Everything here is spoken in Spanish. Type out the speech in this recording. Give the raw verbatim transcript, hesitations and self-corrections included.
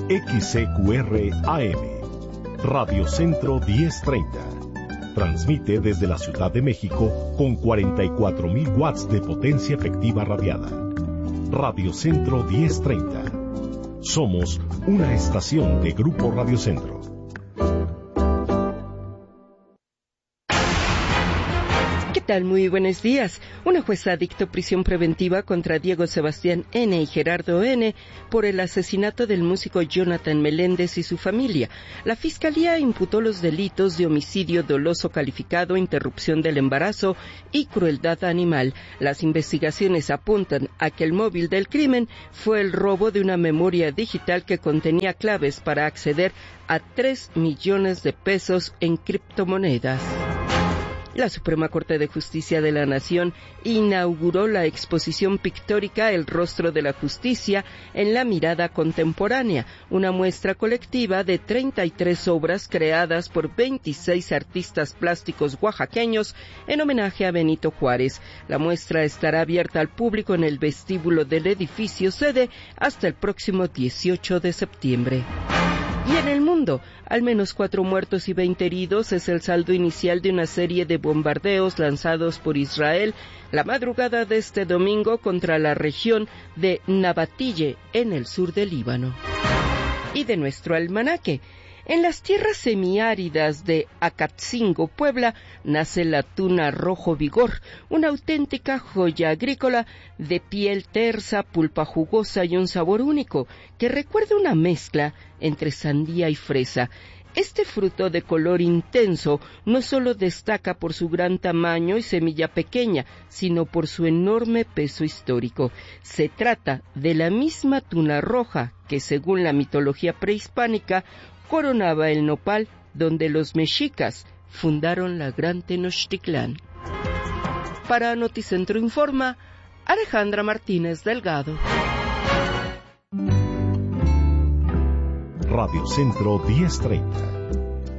X C Q R A M, Radio Centro diez treinta. Transmite desde la Ciudad de México con cuarenta y cuatro mil watts de potencia efectiva radiada. Radio Centro diez treinta. Somos una estación de Grupo Radio Centro. ¿Qué tal? Muy buenos días. Una jueza dictó prisión preventiva contra Diego Sebastián N. y Gerardo N. por el asesinato del músico Jonathan Meléndez y su familia. La Fiscalía imputó los delitos de homicidio doloso calificado, interrupción del embarazo y crueldad animal. Las investigaciones apuntan a que el móvil del crimen fue el robo de una memoria digital que contenía claves para acceder a tres millones de pesos en criptomonedas. La Suprema Corte de Justicia de la Nación inauguró la exposición pictórica El Rostro de la Justicia en la Mirada Contemporánea, una muestra colectiva de treinta y tres obras creadas por veintiséis artistas plásticos oaxaqueños en homenaje a Benito Juárez. La muestra estará abierta al público en el vestíbulo del edificio sede hasta el próximo dieciocho de septiembre. Y en el mundo, al menos cuatro muertos y veinte heridos es el saldo inicial de una serie de bombardeos lanzados por Israel la madrugada de este domingo contra la región de Nabatille, en el sur del Líbano. Y de nuestro almanaque. En las tierras semiáridas de Acatzingo, Puebla, nace la tuna rojo vigor, una auténtica joya agrícola de piel tersa, pulpa jugosa y un sabor único, que recuerda una mezcla entre sandía y fresa. Este fruto de color intenso no solo destaca por su gran tamaño y semilla pequeña, sino por su enorme peso histórico. Se trata de la misma tuna roja que, según la mitología prehispánica, coronaba el nopal donde los mexicas fundaron la Gran Tenochtitlán. Para Noticentro Informa, Alejandra Martínez Delgado. Radio Centro diez treinta.